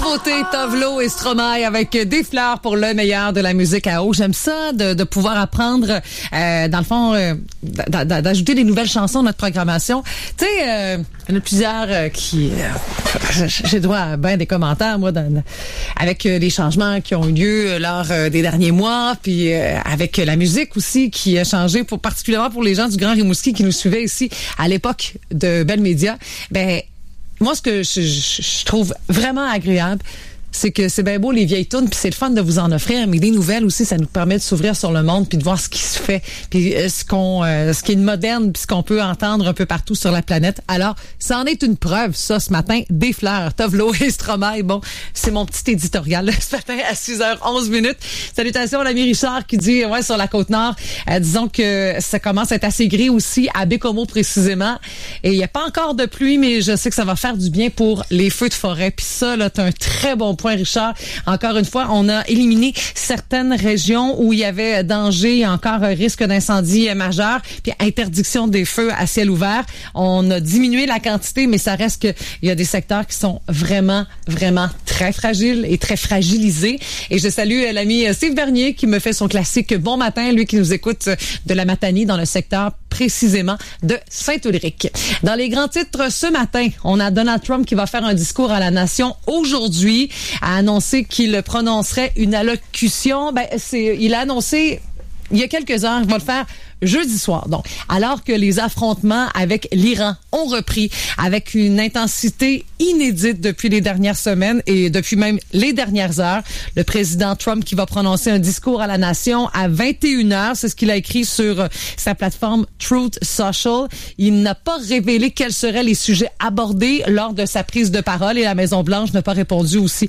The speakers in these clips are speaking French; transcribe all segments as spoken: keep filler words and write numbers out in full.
Nouveauté, Tovlo et Stromae avec des fleurs pour le meilleur de la musique à eau. J'aime ça de, de pouvoir apprendre, euh, dans le fond, euh, d'ajouter des nouvelles chansons à notre programmation. Tu sais, euh, il y en a plusieurs euh, qui... Euh, j'ai droit à bien des commentaires, moi, dans, avec euh, les changements qui ont eu lieu lors euh, des derniers mois, puis euh, avec la musique aussi qui a changé, pour, particulièrement pour les gens du Grand Rimouski qui nous suivaient ici à l'époque de Bell Media. Ben, moi, ce que je, je, je trouve vraiment agréable, c'est que c'est bien beau les vieilles tunes, puis c'est le fun de vous en offrir, mais des nouvelles aussi, ça nous permet de s'ouvrir sur le monde, puis de voir ce qui se fait, puis ce qu'on, euh, ce qui est moderne, puis ce qu'on peut entendre un peu partout sur la planète. Alors, ça en est une preuve, ça, ce matin, des fleurs, Tovlo et Stromae. Bon, c'est mon petit éditorial là, ce matin à six heures onze minutes. Salutations à l'ami Richard qui dit, ouais, sur la Côte-Nord, euh, disons que ça commence à être assez gris aussi, à Bécomo précisément, et il n'y a pas encore de pluie, mais je sais que ça va faire du bien pour les feux de forêt, puis ça, là, t'as un très bon point, Richard. Encore une fois, on a éliminé certaines régions où il y avait danger, encore un risque d'incendie majeur, puis interdiction des feux à ciel ouvert. On a diminué la quantité, mais ça reste que il y a des secteurs qui sont vraiment, vraiment très fragiles et très fragilisés. Et je salue l'ami Steve Bernier qui me fait son classique Bon matin, lui qui nous écoute de la Matanie dans le secteur précisément de Saint-Ulrich. Dans les grands titres ce matin, on a Donald Trump qui va faire un discours à la nation aujourd'hui, a annoncé qu'il prononcerait une allocution. Ben, c'est, il a annoncé il y a quelques heures, il va le faire jeudi soir. Donc, alors que les affrontements avec l'Iran ont repris avec une intensité inédite depuis les dernières semaines et depuis même les dernières heures, le président Trump qui va prononcer un discours à la nation à vingt et une heures, c'est ce qu'il a écrit sur sa plateforme Truth Social. Il n'a pas révélé quels seraient les sujets abordés lors de sa prise de parole et la Maison-Blanche n'a pas répondu aussi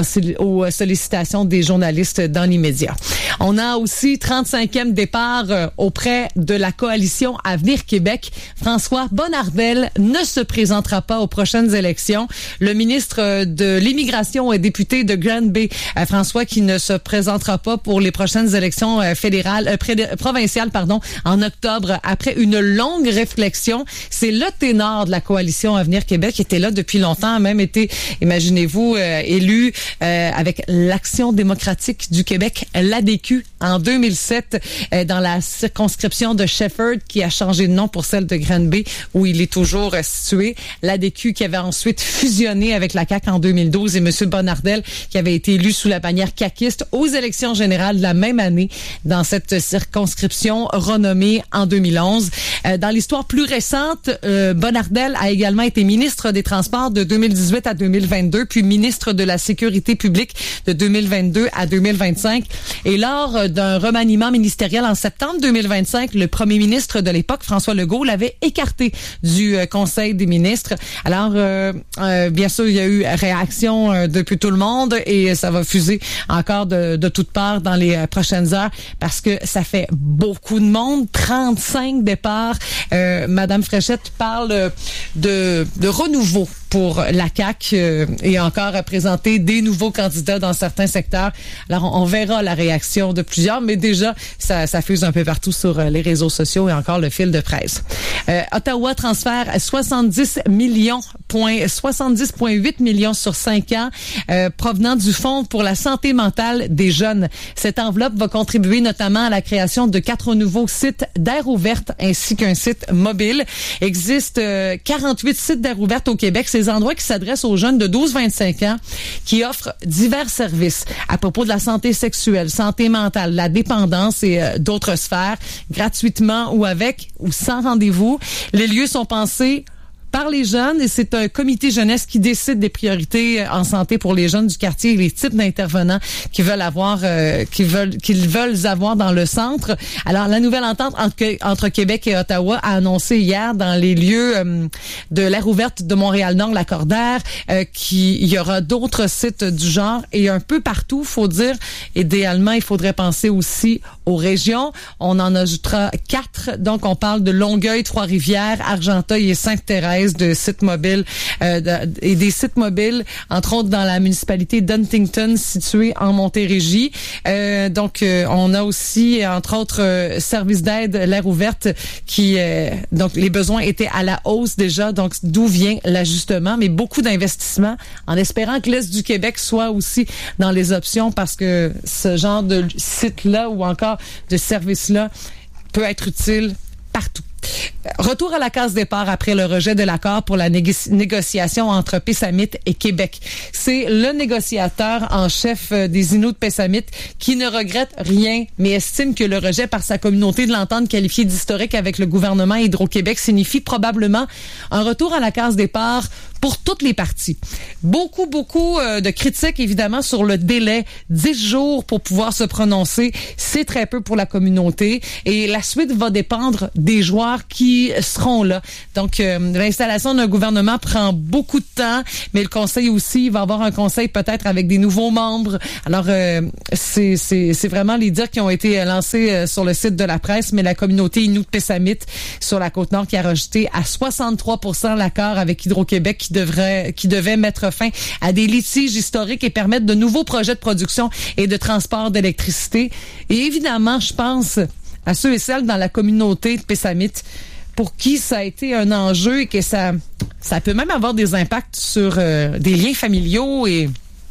aux sollicitations des journalistes dans l'immédiat. On a aussi trente-cinquième départ auprès de la coalition Avenir Québec. François Bonnardel ne se présentera pas aux prochaines élections. Le ministre de l'Immigration et député de Granby, François, qui ne se présentera pas pour les prochaines élections fédérales, euh, provinciales, pardon, en octobre, après une longue réflexion. C'est le ténor de la coalition Avenir Québec qui était là depuis longtemps, a même été, imaginez-vous, euh, élu euh, avec l'Action démocratique du Québec, l'A D Q, en deux mille sept, euh, dans la circonscription de Shefford, qui a changé de nom pour celle de Granby, où il est toujours euh, situé. L'A D Q qui avait ensuite fusionné avec la C A Q en deux mille douze et M. Bonnardel qui avait été élu sous la bannière caquiste aux élections générales de la même année dans cette circonscription renommée en deux mille onze. Euh, dans l'histoire plus récente, euh, Bonnardel a également été ministre des Transports de deux mille dix-huit à deux mille vingt-deux, puis ministre de la Sécurité publique de deux mille vingt-deux à deux mille vingt-cinq. Et lors d'un remaniement ministériel en septembre deux mille vingt-cinq, le premier ministre de l'époque, François Legault, l'avait écarté du euh, Conseil des ministres. Alors, euh, euh, bien sûr, il y a eu réaction euh, depuis tout le monde et ça va fuser encore de, de toutes parts dans les euh, prochaines heures parce que ça fait beaucoup de monde, trente-cinq départs. Euh, Madame Fréchette parle de, de renouveau pour la C A Q euh, et encore à présenter des nouveaux candidats dans certains secteurs. Alors, on, on verra la réaction de plusieurs, mais déjà, ça, ça fuse un peu partout sur euh, les réseaux sociaux et encore le fil de presse. Euh, Ottawa transfère soixante-dix millions, soixante-dix virgule huit millions sur cinq ans euh, provenant du Fonds pour la santé mentale des jeunes. Cette enveloppe va contribuer notamment à la création de quatre nouveaux sites d'air ouverte ainsi qu'un site mobile. Il existe euh, quarante-huit sites d'air ouverte au Québec. Ces endroits qui s'adressent aux jeunes de douze à vingt-cinq ans qui offrent divers services à propos de la santé sexuelle, santé mentale, la dépendance et euh, d'autres sphères, gratuitement ou avec ou sans rendez-vous. Les lieux sont pensés par les jeunes et c'est un comité jeunesse qui décide des priorités en santé pour les jeunes du quartier et les types d'intervenants qu'ils veulent avoir, euh, qu'ils veulent, qu'ils veulent avoir dans le centre. Alors, la nouvelle entente entre, entre Québec et Ottawa a annoncé hier dans les lieux euh, de l'aire ouverte de Montréal-Nord, Lacordaire, euh, qu'il y aura d'autres sites du genre et un peu partout, faut dire. Idéalement, il faudrait penser aussi aux régions. On en ajoutera quatre. Donc, on parle de Longueuil, Trois-Rivières, Argenteuil et Sainte-Thérèse fournaise de sites mobiles euh, de, et des sites mobiles, entre autres dans la municipalité d'Huntington, située en Montérégie. Euh, donc, euh, on a aussi, entre autres, euh, services d'aide, l'air ouverte, qui, euh, donc, les besoins étaient à la hausse déjà. Donc, d'où vient l'ajustement, mais beaucoup d'investissements, en espérant que l'Est du Québec soit aussi dans les options, parce que ce genre de site-là ou encore de service-là peut être utile partout. Retour à la case départ après le rejet de l'accord pour la négo- négociation entre Pessamit et Québec. C'est le négociateur en chef des Inuits Pessamit qui ne regrette rien, mais estime que le rejet par sa communauté de l'entente qualifiée d'historique avec le gouvernement Hydro-Québec signifie probablement un retour à la case départ pour toutes les parties. Beaucoup, beaucoup euh, de critiques, évidemment, sur le délai. Dix jours pour pouvoir se prononcer, c'est très peu pour la communauté. Et la suite va dépendre des joueurs qui seront là. Donc, euh, l'installation d'un gouvernement prend beaucoup de temps, mais le conseil aussi, il va avoir un conseil peut-être avec des nouveaux membres. Alors, euh, c'est, c'est, c'est vraiment les dires qui ont été lancés euh, sur le site de la presse, mais la communauté Inuit Pessamit sur la Côte-Nord qui a rejeté à soixante-trois pour cent l'accord avec Hydro-Québec qui devrait, qui devait mettre fin à des litiges historiques et permettre de nouveaux projets de production et de transport d'électricité. Et évidemment, je pense à ceux et celles dans la communauté de Pessamit pour qui ça a été un enjeu et que ça, ça peut même avoir des impacts sur euh, des liens familiaux et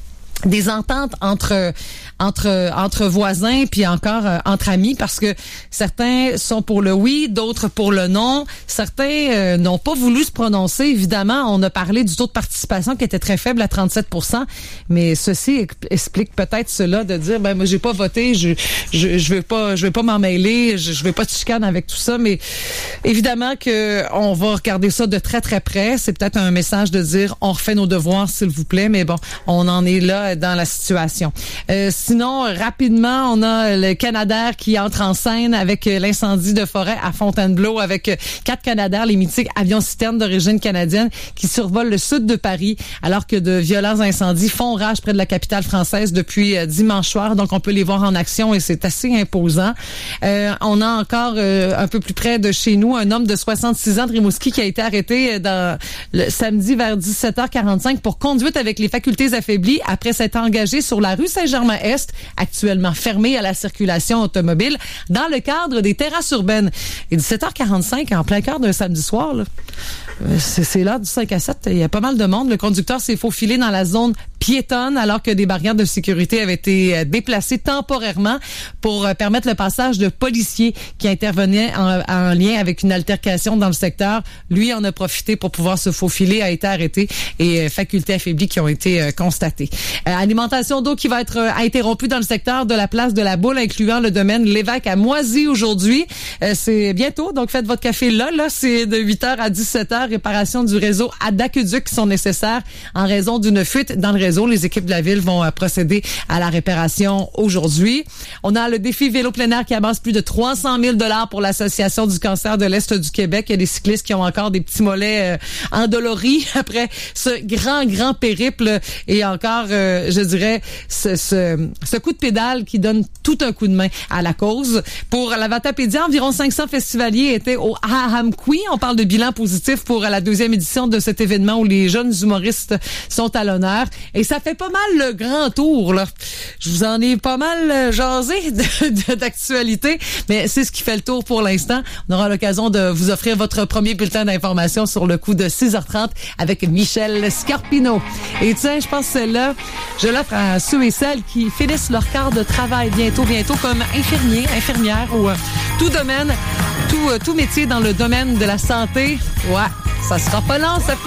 des ententes entre entre entre voisins puis encore euh, entre amis, parce que certains sont pour le oui, d'autres pour le non. Certains euh, n'ont pas voulu se prononcer. Évidemment, on a parlé du taux de participation qui était très faible à trente-sept pour cent, mais ceci explique peut-être cela de dire ben moi j'ai pas voté, je je je veux pas je veux pas m'en mêler, je, je veux pas de chicane avec tout ça, mais évidemment que on va regarder ça de très très près. C'est peut-être un message de dire on refait nos devoirs s'il vous plaît, mais bon, on en est là dans la situation. Euh, sinon, rapidement, on a le Canadair qui entre en scène avec l'incendie de forêt à Fontainebleau, avec quatre Canadair, les mythiques avions-citernes d'origine canadienne, qui survolent le sud de Paris, alors que de violents incendies font rage près de la capitale française depuis euh, dimanche soir. Donc, on peut les voir en action et c'est assez imposant. Euh, on a encore euh, un peu plus près de chez nous un homme de soixante-six ans de Rimouski qui a été arrêté dans le samedi vers dix-sept heures quarante-cinq pour conduite avec les facultés affaiblies après s'être engagé sur la rue Saint-Germain-Est, actuellement fermée à la circulation automobile, dans le cadre des terrasses urbaines. Et dix-sept heures quarante-cinq, en plein cœur d'un samedi soir, là, c'est, c'est l'heure du cinq à sept. Il y a pas mal de monde. Le conducteur s'est faufilé dans la zone piétonne alors que des barrières de sécurité avaient été déplacées temporairement pour permettre le passage de policiers qui intervenaient en, en lien avec une altercation dans le secteur. Lui en a profité pour pouvoir se faufiler, a été arrêté et facultés affaiblies qui ont été constatées. Euh, alimentation d'eau qui va être interrompue dans le secteur de la place de la Boule, incluant le domaine Lévesque à Moisy aujourd'hui. Euh, c'est bientôt, donc faites votre café là. Là, c'est de huit heures à dix-sept heures. Réparation du réseau à d'aqueduc qui sont nécessaires en raison d'une fuite dans le réseau. Les équipes de la ville vont euh, procéder à la réparation aujourd'hui. On a le défi vélo plein air qui amasse plus de trois cent mille dollars pour l'Association du cancer de l'Est du Québec. Il y a des cyclistes qui ont encore des petits mollets euh, endoloris après ce grand, grand périple et encore, euh, je dirais, ce, ce, ce coup de pédale qui donne tout un coup de main à la cause. Pour la Vatapédia, environ cinq cents festivaliers étaient au Ahamkwi. On parle de bilan positif pour la deuxième édition de cet événement où les jeunes humoristes sont à l'honneur. Et ça fait pas mal le grand tour, là. Je vous en ai pas mal jasé de, de, d'actualité, mais c'est ce qui fait le tour pour l'instant. On aura l'occasion de vous offrir votre premier bulletin d'information sur le coup de six heures trente avec Michel Scarpino. Et tiens, je pense que celle-là, je l'offre à ceux et celles qui finissent leur quart de travail bientôt, bientôt comme infirmiers, infirmières ou euh, tout domaine, tout, euh, tout métier dans le domaine de la santé. Ouais, ça sera pas lent, ça fait